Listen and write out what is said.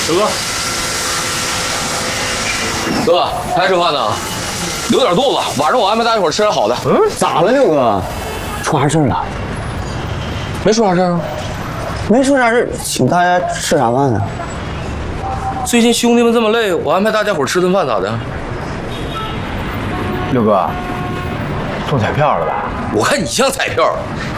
哥，还吃饭呢？留点肚子，晚上我安排大家伙吃点好的。 咋了，六哥？出啥事了？ 没出啥事啊？ 没出啥事，请大家吃啥饭呢？ 最近兄弟们这么累，我安排大家伙吃顿饭咋的？ 六哥，中彩票了吧？ 我看你像彩票。